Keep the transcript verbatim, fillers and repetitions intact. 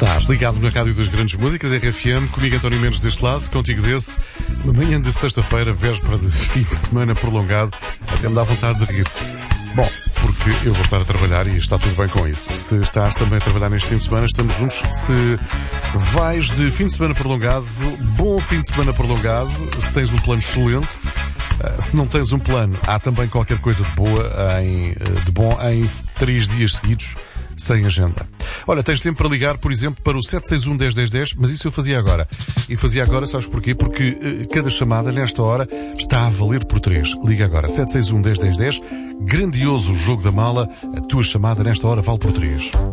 Estás ligado na Rádio das Grandes Músicas, R F M, comigo António Mendes deste lado, contigo desse, uma manhã de sexta-feira, véspera de fim de semana prolongado, até me dá vontade de rir. Bom, porque eu vou estar a trabalhar e está tudo bem com isso. Se estás também a trabalhar neste fim de semana, estamos juntos. Se vais de fim de semana prolongado, bom fim de semana prolongado, se tens um plano excelente. Se não tens um plano, há também qualquer coisa de boa, em, de bom em três dias seguidos, sem agenda. Olha, tens tempo para ligar, por exemplo, para o sete seis um, um zero um zero, mas isso eu fazia agora. E fazia agora, sabes porquê? Porque uh, cada chamada, nesta hora, está a valer por três. Liga agora, sete seis um, um zero um zero, grandioso jogo da mala, a tua chamada nesta hora vale por três.